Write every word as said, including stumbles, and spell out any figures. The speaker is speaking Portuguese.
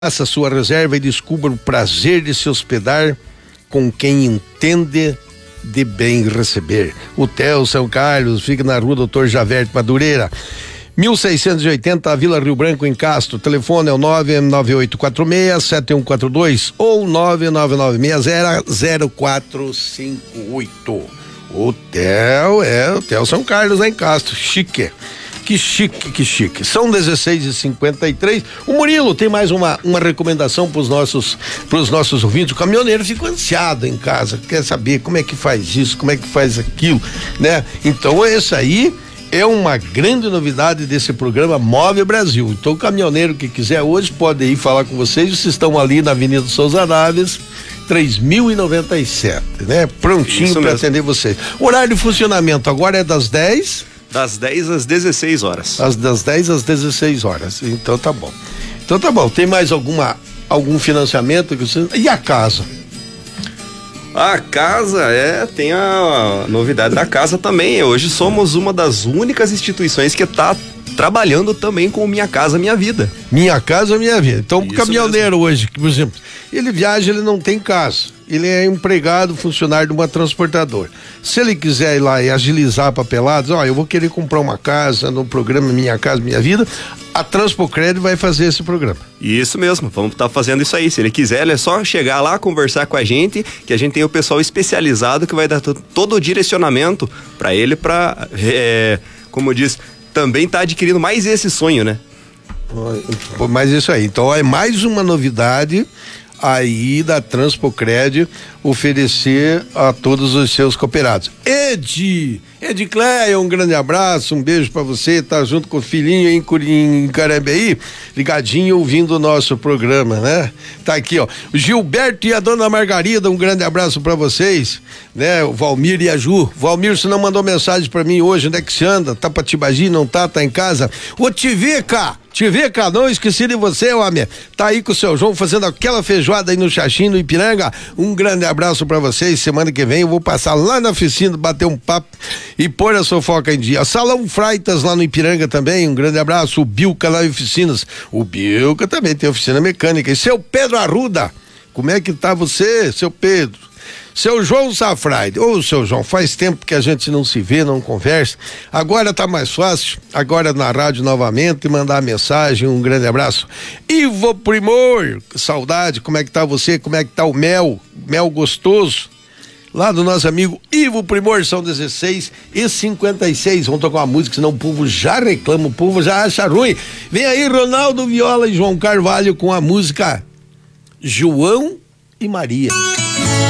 Faça sua reserva e descubra o prazer de se hospedar com quem entende de bem receber. Hotel São Carlos fica na rua Doutor Javerte Madureira, mil seiscentos e oitenta, Vila Rio Branco, em Castro. O telefone é o nove nove oito quatro seis sete um quatro dois ou nove nove nove seis zero zero quatro cinco oito. Hotel é Hotel São Carlos, lá em Castro. Chique. Que chique, que chique. São dezesseis e cinquenta e três. O Murilo tem mais uma, uma recomendação para os nossos, pros nossos ouvintes. O caminhoneiro fica ansiado em casa, quer saber como é que faz isso, como é que faz aquilo, né? Então, esse aí é uma grande novidade desse programa Move Brasil. Então, o caminhoneiro que quiser hoje pode ir falar com vocês. Vocês estão ali na Avenida Souza Naves, três mil e noventa e sete, né? Prontinho para atender vocês. O horário de funcionamento agora é das dez. Das dez às dezesseis horas. As, das dez às dezesseis horas. Então tá bom. Então tá bom. Tem mais alguma, algum financiamento que você... E a casa? A casa, é, tem a novidade da casa também. Hoje somos uma das únicas instituições que está trabalhando também com Minha Casa Minha Vida. Minha Casa Minha Vida. Então, o caminhoneiro mesmo. Hoje, por exemplo, ele viaja, ele não tem casa. Ele é empregado, funcionário de uma transportadora. Se ele quiser ir lá e agilizar a papelada, ó, eu vou querer comprar uma casa no programa Minha Casa Minha Vida, a Transpocred vai fazer esse programa. Isso mesmo, vamos estar tá fazendo isso aí. Se ele quiser, é só chegar lá, conversar com a gente, que a gente tem o pessoal especializado que vai dar todo o direcionamento para ele, para, é, como diz, também tá adquirindo mais esse sonho, né? Mas isso aí, então é mais uma novidade aí da Transpocred oferecer a todos os seus cooperados. Ed, Edcléia, um grande abraço, um beijo pra você, tá junto com o filhinho em, em Carambeí, ligadinho ouvindo o nosso programa, né? Tá aqui, ó, o Gilberto e a dona Margarida, um grande abraço pra vocês, né? O Valmir e a Ju. Valmir, você não mandou mensagem pra mim hoje, onde é que você anda? Tá pra Tibagi, não tá? Tá em casa? Ô Tivica, Tivica, não esqueci de você, homem, tá aí com o seu João fazendo aquela feijoada aí no Xaxim, no Ipiranga. Um grande abraço pra vocês. Semana que vem eu vou passar lá na oficina, bater um papo e pôr a fofoca em dia. Salão Freitas lá no Ipiranga também, um grande abraço. O Bilca lá em Oficinas, o Bilca também tem oficina mecânica. E seu Pedro Arruda, como é que tá você, seu Pedro? Seu João Safraide, ô seu João, faz tempo que a gente não se vê, não conversa, agora tá mais fácil, agora na rádio novamente, mandar mensagem, um grande abraço. Ivo Primor, saudade, como é que tá você, como é que tá o mel, mel gostoso, lá do nosso amigo Ivo Primor. São dezesseis e cinquenta e seis, vamos tocar uma música, senão o povo já reclama, o povo já acha ruim. Vem aí Ronaldo Viola e João Carvalho com a música João e Maria.